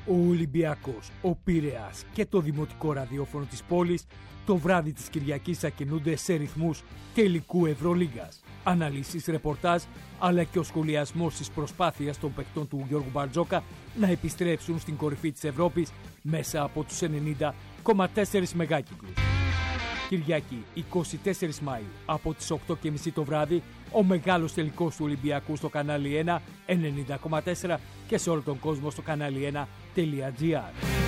Ο Ολυμπιακός, ο Πειραιάς και το δημοτικό ραδιόφωνο της πόλης το βράδυ της Κυριακής θα κινούνται σε ρυθμούς τελικού Ευρωλίγκας. Αναλύσεις, ρεπορτάζ, αλλά και ο σχολιασμός της προσπάθειας των παικτών του Γιώργου Μπαρτζόκα να επιστρέψουν στην κορυφή της Ευρώπης μέσα από τους 90,4 μεγάκυκλους. Κυριακή 24 Μαΐου από τις 8:30 το βράδυ, ο μεγάλος τελικός του Ολυμπιακού στο κανάλι 1 90,4 και σε όλο τον κόσμο στο κανάλι 1.gr.